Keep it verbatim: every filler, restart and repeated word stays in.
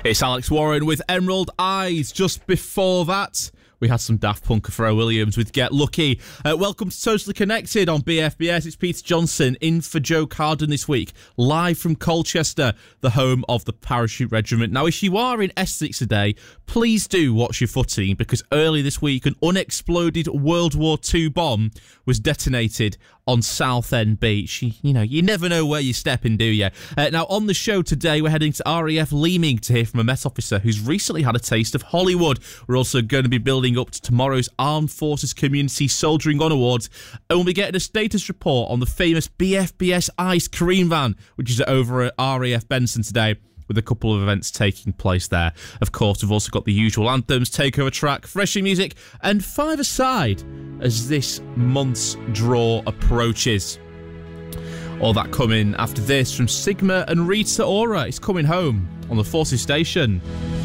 It's Alex Warren with Emerald Eyes. Just before that, we had some Daft Punk, Pharrell Williams with Get Lucky. Uh, welcome to Totally Connected on B F B S. It's Peter Johnson in for Joe Carden this week, live from Colchester, the home of the Parachute Regiment. Now, if you are in Essex today, please do watch your footy, because early this week, an unexploded World War Two bomb was detonated on Southend Beach. You, you know, you never know where you're stepping, do you? Uh, now, on the show today, we're heading to R A F Leeming to hear from a Met officer who's recently had a taste of Hollywood. We're also going to be building up to tomorrow's Armed Forces Community Soldiering On Awards, and we'll be getting a status report on the famous B F B S Ice Cream Van, which is over at R A F Benson today, with a couple of events taking place there. Of course, we've also got the usual anthems, takeover track, freshie music, and five-a-side as this month's draw approaches. All that coming after this from Sigma and Rita Ora. It's Coming Home on the Forces Station.